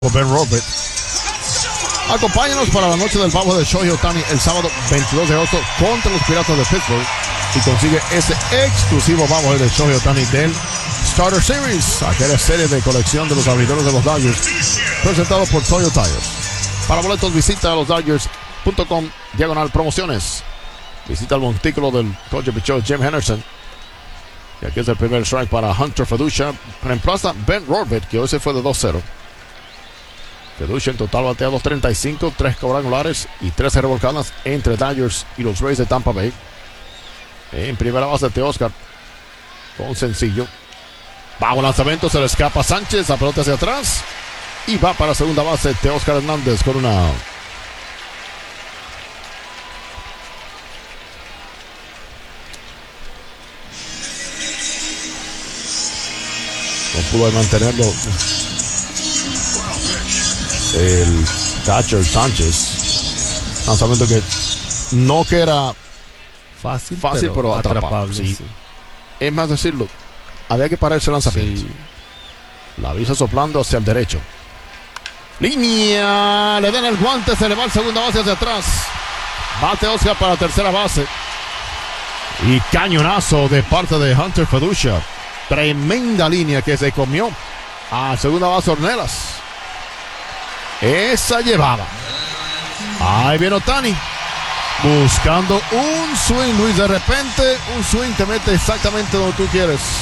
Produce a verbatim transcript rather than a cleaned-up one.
Ben Robert. Acompáñanos para la noche del pavo de Shohei Ohtani el sábado veintidós de agosto contra los Piratas de Pittsburgh y consigue ese exclusivo pavo de Shohei Ohtani del Starter Series, aquella serie de colección de los abridores de los Dodgers presentado por Toyo Tires. Para boletos visita los Dodgers punto com diagonal promociones. Visita el montículo del coach de picheo Jim Henderson. Y aquí es el primer strike para Hunter Feducia. Reemplaza Ben Rorbert, que hoy se fue de dos cero. Feducia en total batea dos treinta y cinco, tres cuadrangulares y trece revolcadas entre Dodgers y los Rays de Tampa Bay. En primera base Teoscar con sencillo. Bajo lanzamiento se le escapa Sánchez, la pelota hacia atrás. Y va para segunda base Teoscar Hernández con una out. No pudo mantenerlo el catcher Sánchez. Lanzamiento que no que era fácil, fácil pero, pero atrapable. atrapable sí. Sí. Es más decirlo, había que parar ese lanzamiento. Sí. La avisa soplando hacia el derecho. Línea, le dan el guante, se le va el segunda base hacia atrás. Bate Oscar para la tercera base. Y cañonazo de parte de Hunter Feducia. Tremenda línea que se comió a segunda base Ornelas. Esa llevaba. Ahí viene Ohtani. Buscando un swing, Luis. De repente, un swing te mete exactamente donde tú quieres.